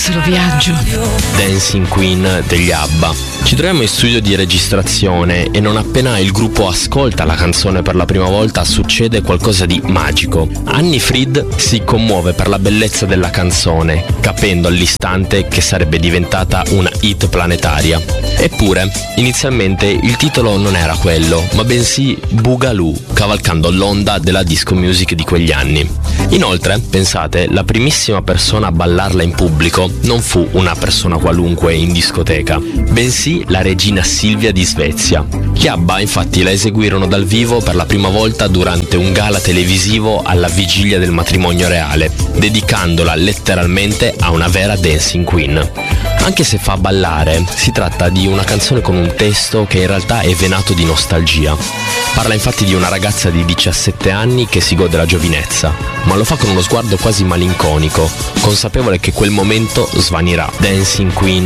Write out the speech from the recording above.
fossero viaggio. Dancing Queen degli ABBA. Ci troviamo in studio di registrazione e non appena il gruppo ascolta la canzone per la prima volta succede qualcosa di magico. Anni Fried si commuove per la bellezza della canzone, capendo all'istante che sarebbe diventata una hit planetaria. Eppure, inizialmente il titolo non era quello, ma bensì Boogaloo, cavalcando l'onda della disco music di quegli anni. Inoltre, pensate, la primissima persona a ballarla in pubblico non fu una persona qualunque in discoteca, bensì la regina Silvia di Svezia. Gli ABBA infatti la eseguirono dal vivo per la prima volta durante un gala televisivo alla vigilia del matrimonio reale, dedicandola letteralmente a una vera dancing queen. Anche se fa ballare, si tratta di una canzone con un testo che in realtà è venato di nostalgia. Parla infatti di una ragazza di 17 anni che si gode la giovinezza, ma lo fa con uno sguardo quasi malinconico, consapevole che quel momento svanirà. Dancing Queen